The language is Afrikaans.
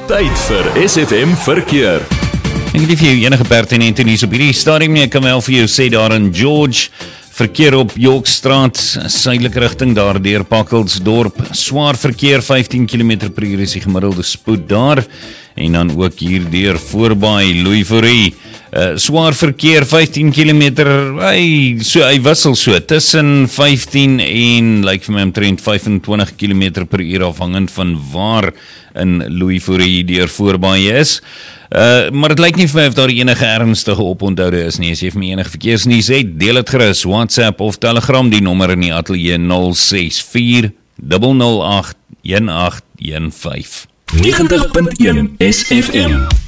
Tyd vir SFM Verkeer. Ek het nie vir jou enige pertinente nuus op hierdie stadium nie. Ek kan wel vir jou sê daar in George, verkeer op Yorkstraat, suidelike rigting daar deur Pakkelsdorp, swaar verkeer, 15 km/h is die gemiddelde spoed daar, en dan ook hier deur voorbij Louis-Fourie, swaar verkeer, 15 km, hy wissel so, tussen 15 en, lyk vir my omtrent 25 km/h afhangend van waar in Louis-Fourie deur voorbij is. Maar het lyk nie vir my of daar enige ernstige opontoude is nie. As jy vir my enige verkeersnuus het, deel het gerus, WhatsApp of Telegram, die nommer in die ateljee 064 008 1815. 90.1 SFM.